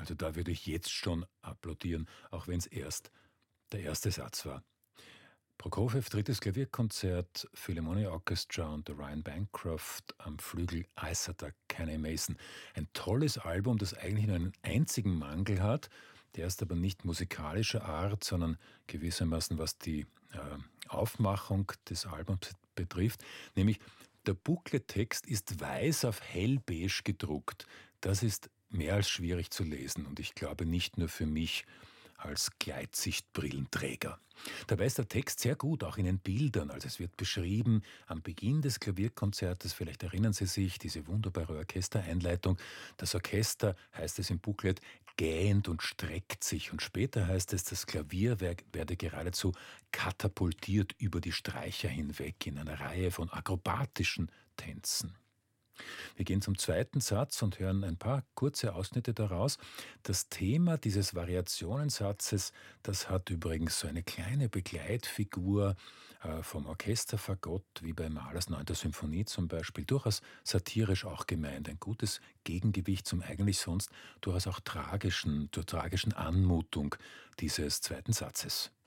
Also da würde ich jetzt schon applaudieren, auch wenn es erst der erste Satz war. Prokofjew, drittes Klavierkonzert, Philharmonia Orchestra und der Ryan Bancroft am Flügel, Iceta Kenny Mason. Ein tolles Album, das eigentlich nur einen einzigen Mangel hat. Der ist aber nicht musikalischer Art, sondern gewissermaßen was die Aufmachung des Albums betrifft. Nämlich der Booklet-Text ist weiß auf hellbeige gedruckt. Das ist mehr als schwierig zu lesen und ich glaube nicht nur für mich als Gleitsichtbrillenträger. Dabei ist der Text sehr gut, auch in den Bildern. Also es wird beschrieben am Beginn des Klavierkonzertes, vielleicht erinnern Sie sich, diese wunderbare Orchestereinleitung. Das Orchester, heißt es im Booklet, gähnt und streckt sich. Und später heißt es, das Klavier werde geradezu katapultiert über die Streicher hinweg in einer Reihe von akrobatischen Tänzen. Wir gehen zum zweiten Satz und hören ein paar kurze Ausschnitte daraus. Das Thema dieses Variationensatzes, das hat übrigens so eine kleine Begleitfigur vom Orchesterfagott, wie bei Mahlers 9. Symphonie zum Beispiel, durchaus satirisch auch gemeint. Ein gutes Gegengewicht zum eigentlich sonst durchaus auch zur tragischen Anmutung dieses zweiten Satzes.